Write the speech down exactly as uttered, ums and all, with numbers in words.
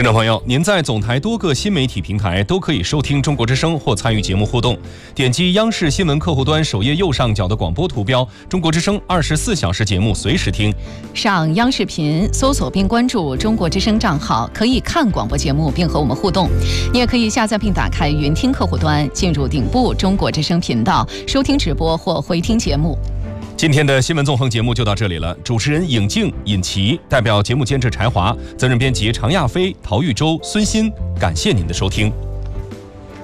听众朋友，您在总台多个新媒体平台都可以收听中国之声或参与节目互动。点击央视新闻客户端首页右上角的广播图标，中国之声二十四小时节目随时听。 上央视频搜索并关注中国之声账号，可以看广播节目并和我们互动。你也可以下载并打开云听客户端，进入顶部中国之声频道，收听直播或回听节目。 今天的新闻纵横节目就到这里了。主持人尹静、尹奇，代表节目监制柴华，责任编辑常亚飞、陶玉洲、孙鑫，感谢您的收听。